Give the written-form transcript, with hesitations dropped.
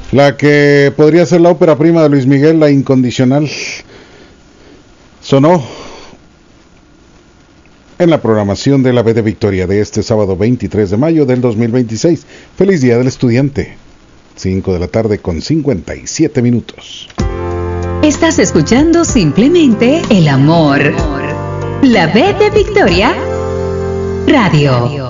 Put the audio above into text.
La que podría ser la ópera prima de Luis Miguel, La Incondicional, sonó en la programación de la B de Victoria de este sábado 23 de mayo del 2026. Feliz Día del Estudiante. 5 de la tarde con 57 minutos. Estás escuchando simplemente el amor. La B de Victoria Radio.